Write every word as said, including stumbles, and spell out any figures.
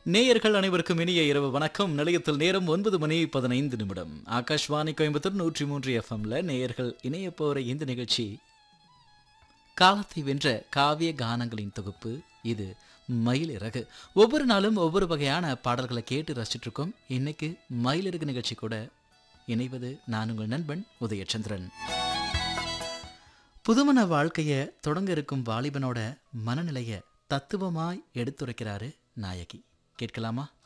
நேயர்கள் அனைவருக்கும் இனிய இரவு வணக்கம். நிலையத்தில் நேரம் ஒன்பது மணி பதினைந்து நிமிடம். ஆகாஷ்வாணி கோயம்புத்தூர் நூற்றி மூன்று எஃப்எம்ல நேயர்கள் இணைய போற இந்த நிகழ்ச்சி காலத்தை வென்ற காவிய கானங்களின் தொகுப்பு. இது மயிலிறகு. ஒவ்வொரு நாளும் ஒவ்வொரு வகையான பாடல்களை கேட்டு ரசிச்சுட்டு இருக்கோம். இன்னைக்கு மயிலிறகு நிகழ்ச்சி கூட இணைவது நான் உங்கள் நண்பன் உதயச்சந்திரன். புதுமண வாழ்க்கைய தொடங்க இருக்கும் வாலிபனோட மனநிலைய தத்துவமாய் எடுத்துரைக்கிறாரு நாயகி. கேட்கலாமா?